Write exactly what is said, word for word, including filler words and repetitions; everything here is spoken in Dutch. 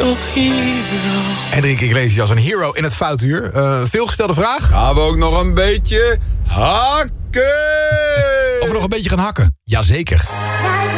Hendrik Iglesias als een hero in het Foutuur. Uh, veelgestelde vraag. Gaan we ook nog een beetje hakken? Of we nog een beetje gaan hakken? Jazeker.